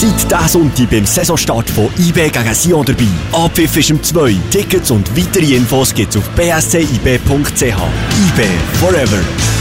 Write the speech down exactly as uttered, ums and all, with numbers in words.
Seid diesen Sonntag beim Saisonstart von I B gegen Sion dabei. Abpfiff ist um zwei. Tickets und weitere Infos gibt's auf b s c i b punkt c h. I B Forever.